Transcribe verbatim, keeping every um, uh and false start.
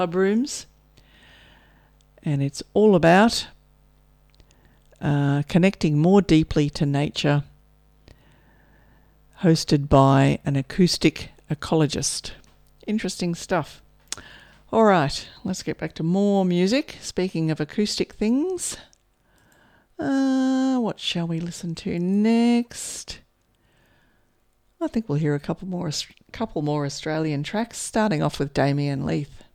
rooms, and it's all about uh, connecting more deeply to nature, hosted by an acoustic ecologist. Interesting stuff. All right, let's get back to more music. Speaking of acoustic things, uh, what shall we listen to next? I think we'll hear a couple more, couple more Australian tracks, starting off with Damien Leith.